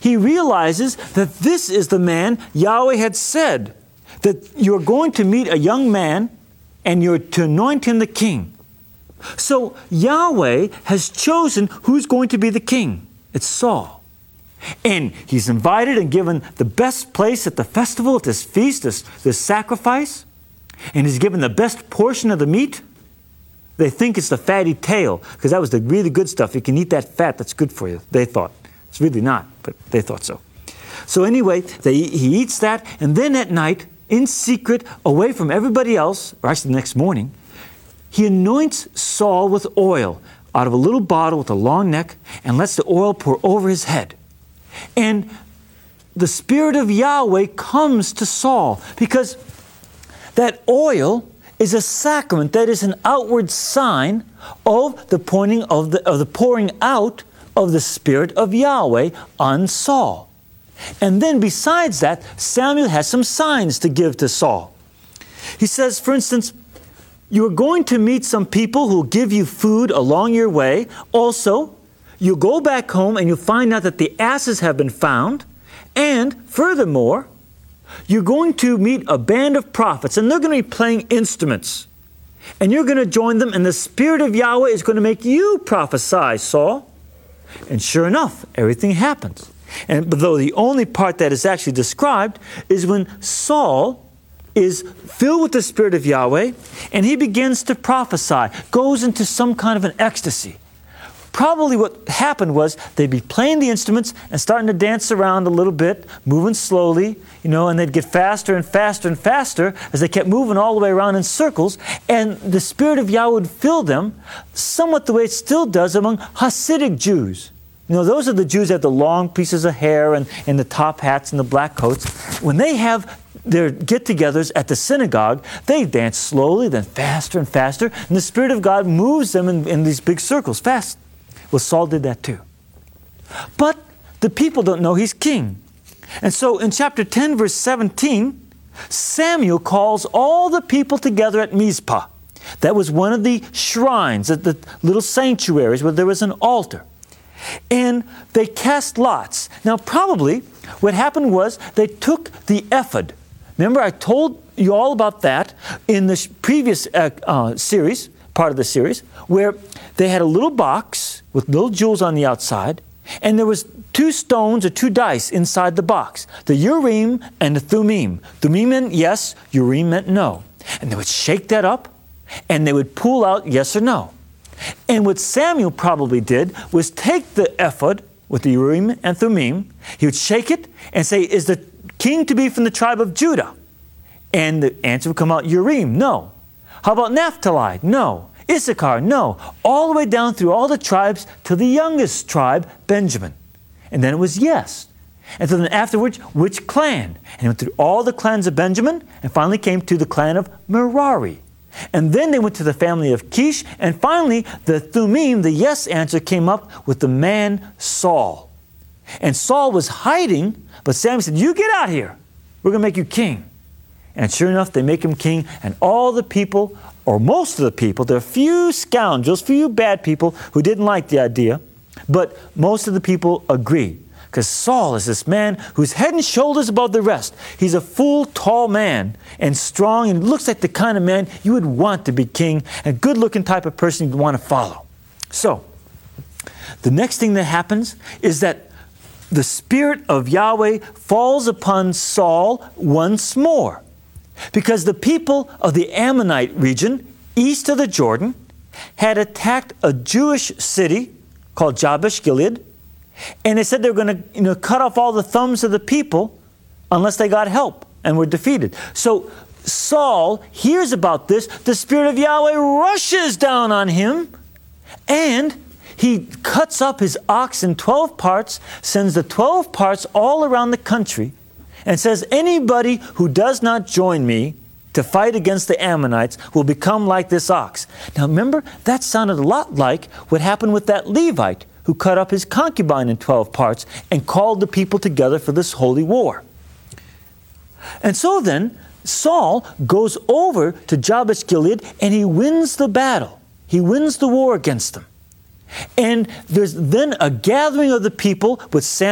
he realizes that this is the man Yahweh had said, that you're going to meet a young man and you're to anoint him the king. So Yahweh has chosen who's going to be the king. It's Saul. And he's invited and given the best place at the festival, at this feast, this sacrifice. And he's given the best portion of the meat. They think it's the fatty tail, because that was the really good stuff. You can eat that fat, that's good for you, they thought. It's really not, but they thought so. So anyway, he eats that, and then at night, in secret, away from everybody else, or actually the next morning, he anoints Saul with oil out of a little bottle with a long neck and lets the oil pour over his head. And the Spirit of Yahweh comes to Saul because that oil is a sacrament, that is an outward sign of the pouring out of the Spirit of Yahweh on Saul. And then besides that, Samuel has some signs to give to Saul. He says, for instance, you are going to meet some people who will give you food along your way. Also, you go back home and you find out that the asses have been found. And furthermore, you're going to meet a band of prophets, and they're going to be playing instruments. And you're going to join them, and the Spirit of Yahweh is going to make you prophesy, Saul. And sure enough, everything happens. And though the only part that is actually described is when Saul is filled with the Spirit of Yahweh, and he begins to prophesy, goes into some kind of an ecstasy. Probably what happened was they'd be playing the instruments and starting to dance around a little bit, moving slowly, and they'd get faster and faster and faster as they kept moving all the way around in circles, and the Spirit of Yahweh would fill them somewhat the way it still does among Hasidic Jews. Those are the Jews that have the long pieces of hair and the top hats and the black coats. When they have their get-togethers at the synagogue, they dance slowly, then faster and faster, and the Spirit of God moves them in these big circles, fast. Well, Saul did that too. But the people don't know he's king. And so in chapter 10, verse 17, Samuel calls all the people together at Mizpah. That was one of the shrines, the little sanctuaries where there was an altar. And they cast lots. Now, probably what happened was they took the ephod. Remember, I told you all about that in the previous series, part of the series, where they had a little box with little jewels on the outside, and there was 2 stones or 2 dice inside the box, the Urim and the Thummim. Thummim meant yes, Urim meant no. And they would shake that up, and they would pull out yes or no. And what Samuel probably did was take the ephod with the Urim and Thummim, he would shake it and say, is the king to be from the tribe of Judah? And the answer would come out, Urim, no. How about Naphtali? No. Issachar? No. All the way down through all the tribes to the youngest tribe, Benjamin. And then it was yes. And so then afterwards, which clan? And he went through all the clans of Benjamin and finally came to the clan of Merari. And then they went to the family of Kish, and finally the Thummim, the yes answer, came up with the man Saul. And Saul was hiding, but Samuel said, you get out here. We're going to make you king. And sure enough, they make him king, and all the people, or most of the people, there are few scoundrels, few bad people who didn't like the idea, but most of the people agree. Because Saul is this man who's head and shoulders above the rest. He's a full, tall man and strong, and looks like the kind of man you would want to be king, a good-looking type of person you'd want to follow. So, the next thing that happens is that the Spirit of Yahweh falls upon Saul once more. Because the people of the Ammonite region, east of the Jordan, had attacked a Jewish city called Jabesh Gilead, and they said they were going to cut off all the thumbs of the people unless they got help and were defeated. So Saul hears about this. The Spirit of Yahweh rushes down on him, and he cuts up his ox in 12 parts, sends the 12 parts all around the country, and says, anybody who does not join me to fight against the Ammonites will become like this ox. Now remember, that sounded a lot like what happened with that Levite who cut up his concubine in 12 parts and called the people together for this holy war. And so then, Saul goes over to Jabesh Gilead and he wins the battle. He wins the war against them. And there's then a gathering of the people with Samuel